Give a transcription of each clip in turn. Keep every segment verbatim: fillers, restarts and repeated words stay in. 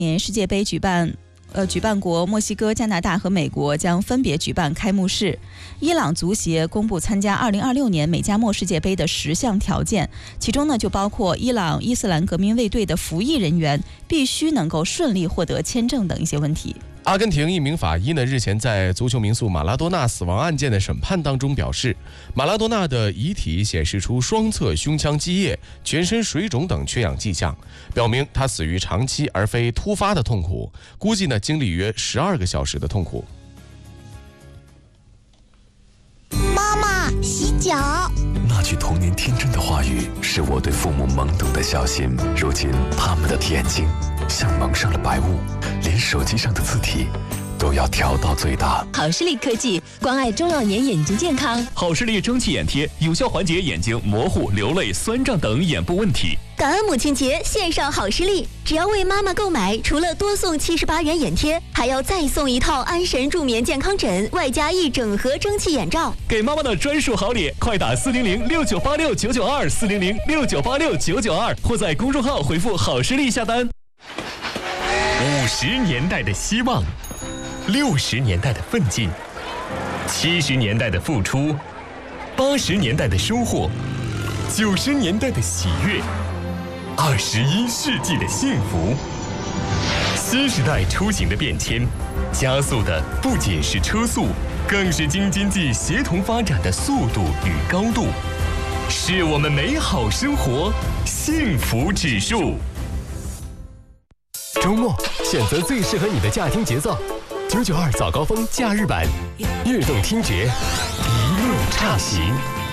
年世界杯举办。呃，举办国墨西哥、加拿大和美国将分别举办开幕式。伊朗足协公布参加二零二六年美加墨世界杯的十项条件，其中呢就包括伊朗伊斯兰革命卫队的服役人员必须能够顺利获得签证等一些问题。 阿根廷一名法医呢，日前在足球名宿马拉多纳死亡案件的审判当中表示，马拉多纳的遗体显示出双侧胸腔积液、全身水肿等缺氧迹象，表明他死于长期而非突发的痛苦，估计呢经历约十二个小时的痛苦。 妈妈，洗脚。 那句童年天真的话语，是我对父母懵懂的小心。如今，他们的眼睛像蒙上了白雾，连手机上的字体都要调到最大。 好视力科技关爱中老年眼睛健康。 好视力蒸汽眼贴有效缓解眼睛模糊、流泪、酸胀等眼部问题。 感恩母亲节，献上好视力，只要为妈妈购买，除了多送七十八元眼贴，还要再送一套安神助眠健康枕，外加一整盒蒸汽眼罩。 给妈妈的专属好礼，快打四零零六九八六九九二四零零六九八六九九二，或在公众号回复好视力下单。 五十年代的希望，六十年代的奋进，七十年代的付出，八十年代的收获，九十年代的喜悦，二十一世纪的幸福。新时代出行的变迁，加速的不仅是车速，更是京津冀协同发展的速度与高度，是我们美好生活幸福指数。 周末选择最适合你的驾听节奏，九九二早高峰假日版，悦动听觉，一路畅行。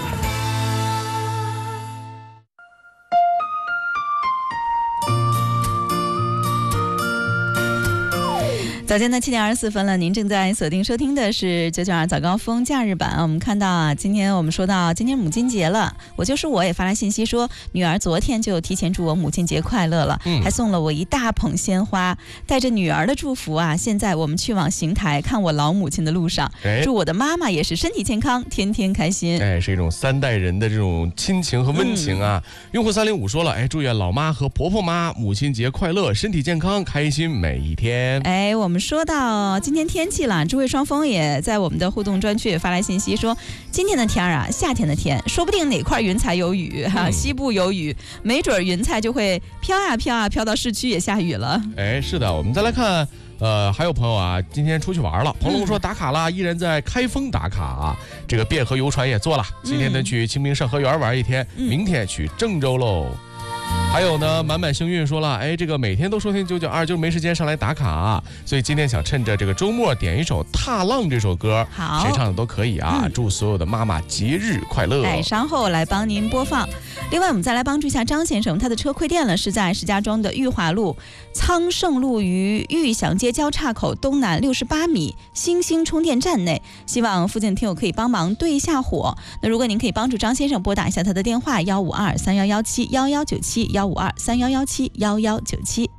早间的七点二十四分了，您正在锁定收听的是九九二早高峰假日版。我们看到啊，今天我们说到今天母亲节了，我就是我也发来信息说，女儿昨天就提前祝我母亲节快乐了，嗯、还送了我一大捧鲜花。带着女儿的祝福啊，现在我们去往邢台看我老母亲的路上，哎、祝我的妈妈也是身体健康，天天开心。 哎，是一种三代人的这种亲情和温情啊。嗯、用户三零五说了，哎，祝愿老妈和婆婆妈母亲节快乐，身体健康，开心每一天。 哎，我们说到今天天气了，智慧双峰也在我们的互动专区也发来信息说，今天的天啊，夏天的天，说不定哪块云彩有雨哈、嗯，西部有雨，没准云彩就会飘呀飘啊，飘到市区也下雨了。 哎，是的，我们再来看。呃，还有朋友啊，今天出去玩了。彭龙说打卡了，依然在开封打卡啊。这个汴河游船也坐了，今天呢去清明上河园玩一天，嗯、明天去郑州喽。还有呢，满满幸运说了，哎，这个每天都收听九九二，就是没时间上来打卡、啊，所以今天想趁着这个周末点一首《踏浪》这首歌， 好， 谁唱的都可以啊。嗯、祝所有的妈妈节日快乐。 哎，稍后来帮您播放。另外，我们再来帮助一下张先生，他的车亏电了，是在石家庄的裕华路苍盛路与裕祥街交叉口东南六十八米新兴充电站内，希望附近的听友可以帮忙对一下火。那如果您可以帮助张先生拨打一下他的电话幺五二三幺幺七幺幺九七幺五二三幺幺七幺幺九七。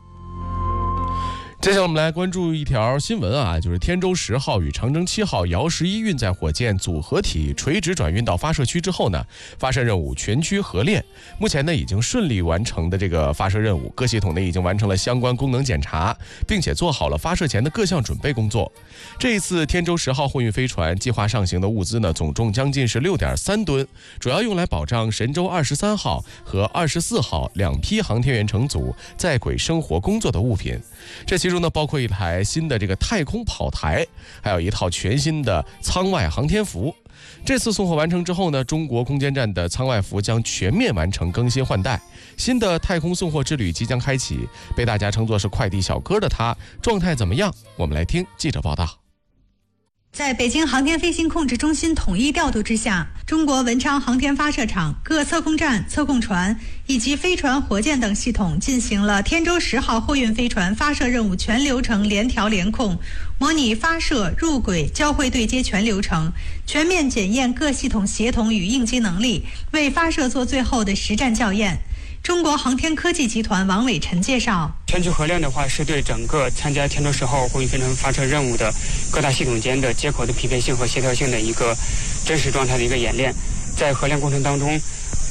接下来我们来关注一条新闻啊，就是天舟十号与长征七号遥十一运载火箭组合体垂直转运到发射区之后呢，发射任务全区合练，目前呢已经顺利完成的这个发射任务，各系统呢已经完成了相关功能检查，并且做好了发射前的各项准备工作。这一次天舟十号货运飞船计划上行的物资呢，总重将近是六点三吨，主要用来保障神舟二十三号和二十四号两批航天员乘组在轨生活工作的物品。这其中呢，包括一台新的这个太空跑台，还有一套全新的舱外航天服。这次送货完成之后呢，中国空间站的舱外服将全面完成更新换代，新的太空送货之旅即将开启。被大家称作是快递小哥的他，状态怎么样？我们来听记者报道。 在北京航天飞行控制中心统一调度之下，中国文昌航天发射场各测控站、测控船以及飞船、火箭等系统进行了天舟十号货运飞船发射任务全流程联调联控，模拟发射、入轨、交会对接全流程，全面检验各系统协同与应急能力，为发射做最后的实战校验。中国航天科技集团王伟晨介绍， 全区合练的话，是对整个参加天舟十号货运飞船发射任务的各大系统间的接口的匹配性和协调性的一个真实状态的一个演练。在合练过程当中，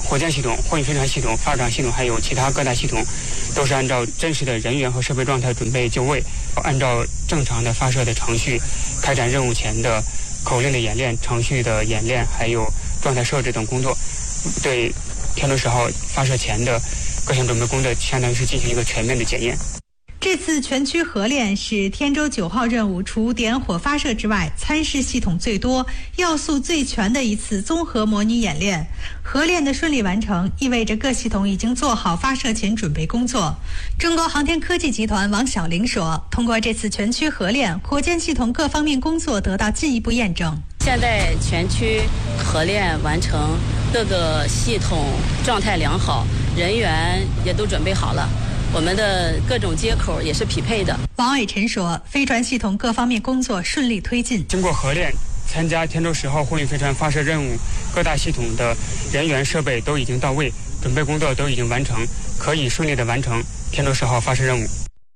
火箭系统、货运飞船系统、发射场系统还有其他各大系统，都是按照真实的人员和设备状态准备就位，按照正常的发射的程序开展任务前的口令的演练、程序的演练，还有状态设置等工作，对天舟十号发射前的各项准备工作相当于是进行一个全面的检验。 这次全区合练是天舟九号任务除点火发射之外，参试系统最多、要素最全的一次综合模拟演练。合练的顺利完成，意味着各系统已经做好发射前准备工作。中国航天科技集团王晓玲说：“通过这次全区合练，火箭系统各方面工作得到进一步验证。 现在全区合练完成，各个系统状态良好，人员也都准备好了。”我们的各种接口也是匹配的。 王伟晨说，飞船系统各方面工作顺利推进。 经过合练，参加天舟十号货运飞船发射任务，各大系统的人员设备都已经到位，准备工作都已经完成，可以顺利的完成天舟十号发射任务。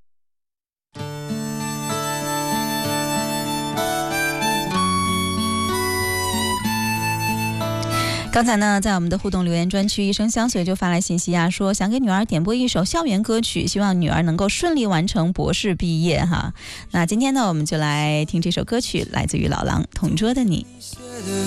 刚才呢，在我们的互动留言专区，一生相随就发来信息啊，说想给女儿点播一首校园歌曲，希望女儿能够顺利完成博士毕业哈。那今天呢，我们就来听这首歌曲，来自于老狼《同桌的你》。